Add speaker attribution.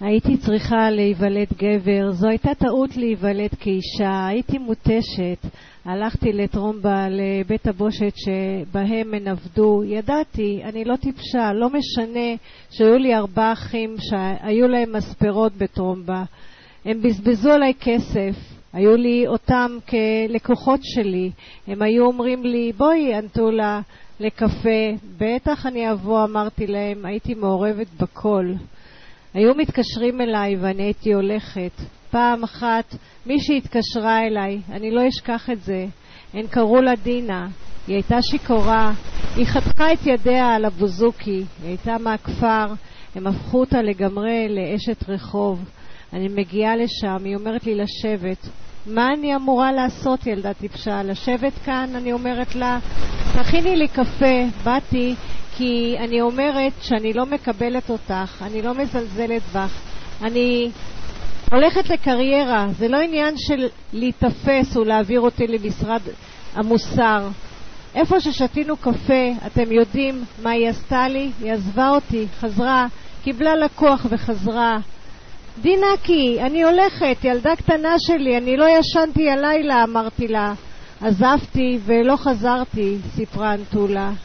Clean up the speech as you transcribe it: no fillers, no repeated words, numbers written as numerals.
Speaker 1: הייתי צריכה להיוולד גבר, זו הייתה טעות להיוולד כאישה, הייתי מותשת, הלכתי לטרומבה, לבית הבושת שבהם הן עבדו, ידעתי, אני לא טיפשה, לא משנה שהיו לי 4 אחים שהיו להם מספרות בטרומבה, הם בזבזו עליי כסף, היו לי אותם כלקוחות שלי, הם היו אומרים לי בואי אנטולה לקפה, בטח אני אבוא, אמרתי להם, הייתי מעורבת בכל. היו מתקשרים אליי ואני הייתי הולכת. פעם אחת מישהי התקשרה אליי, אני לא אשכח את זה. הן קראו לה דינה, היא הייתה שיקורה, היא חתכה את ידיה על הבוזוקי, היא הייתה מהכפר, הם הפכו אותה לגמרי לאשת רחוב. אני מגיעה לשם, היא אומרת לי לשבת. מה אני אמורה לעשות, ילדה טיפשה? לשבת כאן? אני אומרת לה, תכיני לי קפה. באתי כי אני אומרת שאני לא מקבלת אותך, אני לא מזלזלת בך, אני הולכת לקריירה, זה לא עניין של להתאפס ולהעביר אותי למשרד המוסר. איפה ששתינו קפה, אתם יודעים מה היא עשתה לי? היא עזבה אותי, חזרה, קיבלה לקוח וחזרה. דינקי, אני הולכת, ילדה קטנה שלי, אני לא ישנתי הלילה, אמרתי לה. עזבתי ולא חזרתי, סיפרה אנטולה.